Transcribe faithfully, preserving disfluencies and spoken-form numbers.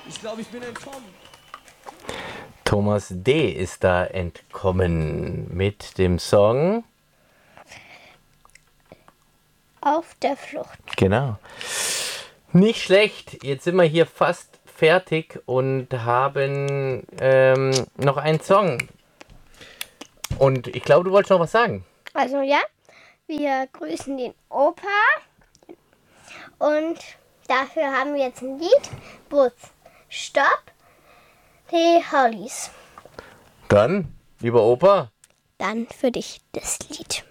Ich glaube, ich bin entkommen. Thomas D. ist da entkommen mit dem Song Auf der Flucht. Genau. Nicht schlecht. Jetzt sind wir hier fast fertig und haben ähm, noch einen Song. Und ich glaube, du wolltest noch was sagen. Also ja, wir grüßen den Opa und dafür haben wir jetzt ein Lied. Bus, Stopp, die Hollies. Dann, lieber Opa. Dann für dich das Lied.